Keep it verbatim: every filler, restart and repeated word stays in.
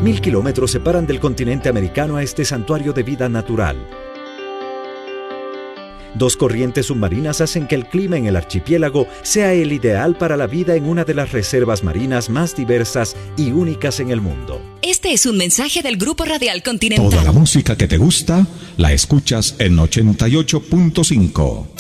Mil kilómetros separan del continente americano a este santuario de vida natural. Dos corrientes submarinas hacen que el clima en el archipiélago sea el ideal para la vida en una de las reservas marinas más diversas y únicas en el mundo. Este es un mensaje del Grupo Radial Continental. Toda la música que te gusta la escuchas en ochenta y ocho punto cinco.